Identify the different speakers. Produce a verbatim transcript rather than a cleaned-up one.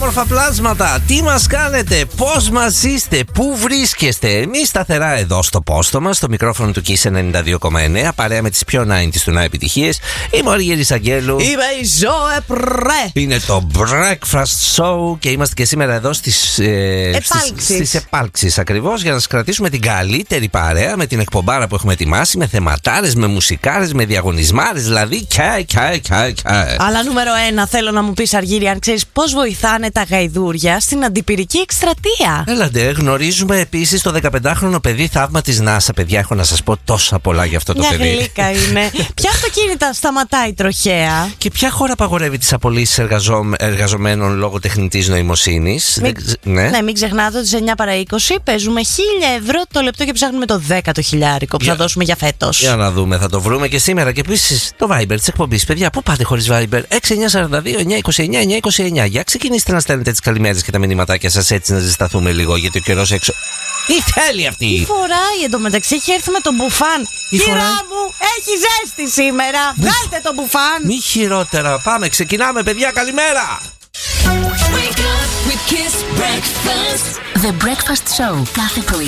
Speaker 1: όμορφα πλάσματα, τι μας κάνετε, πώς μας είστε, πού βρίσκεστε? Εμείς σταθερά εδώ στο πόστο μας, στο μικρόφωνο του Kiss ενενήντα δύο κόμμα εννέα, παρέα με τις πιο ενενήντα του να επιτυχίες. Είμαι ο Αργύρης Αγγέλου.
Speaker 2: Είμαι η Ζωέ Πρέ.
Speaker 1: Είναι το Breakfast Show και είμαστε και σήμερα εδώ στις, ε,
Speaker 2: επάλξεις.
Speaker 1: στις, στις επάλξεις ακριβώς, για να σας κρατήσουμε την καλύτερη παρέα με την εκπομπάρα που έχουμε ετοιμάσει, με θεματάρες, με μουσικάρες, με διαγωνισμάρες, δηλαδή και, και, και, και.
Speaker 2: Αλλά νούμερο ένα, θέλω να μου πεις, Αργύρη, αν ξέρεις πώς βοηθάνε τα γαϊδούρια στην αντιπυρική εκστρατεία.
Speaker 1: Έλατε, γνωρίζουμε επίσης το δεκαπεντάχρονο παιδί θαύμα της NASA. Παιδιά, έχω να σας πω τόσα πολλά για αυτό το
Speaker 2: Μια
Speaker 1: παιδί.
Speaker 2: Μια γλύκα είναι. Ποια αυτοκίνητα σταματάει τροχαία?
Speaker 1: Και ποια χώρα απαγορεύει τις απολύσεις εργαζο... εργαζομένων λόγω τεχνητής νοημοσύνης?
Speaker 2: Μην...
Speaker 1: Δεν... Ναι.
Speaker 2: ναι, μην ξεχνάτε ότι σε εννιά παρά είκοσι παίζουμε χίλια ευρώ το λεπτό και ψάχνουμε το δέκατο χιλιάρικο που για... θα δώσουμε για φέτος.
Speaker 1: Για να δούμε, θα το βρούμε και σήμερα. Και επίσης το Viber της εκπομπής. Παιδιά, πού πάτε χωρίς Viber? έξι εννιά τέσσερα δύο εννιά είκοσι εννιά εννιά είκοσι εννιά. Για ξεκινήστε να στέλνετε τις καλημέρες και τα μηνυματάκια σας, έτσι να ζεσταθούμε λίγο, γιατί ο καιρός έξω. Τι θέλει αυτή?
Speaker 2: Τι φοράει εντωμεταξύ? Έχει έρθει με τον μπουφάν. Κυρά μου, έχει ζέστη σήμερα. Βγάλτε τον μπουφάν.
Speaker 1: Μη χειρότερα. Πάμε, ξεκινάμε, παιδιά, καλημέρα.
Speaker 3: Wake up with Kiss Breakfast. The Breakfast Show κάθε πρωί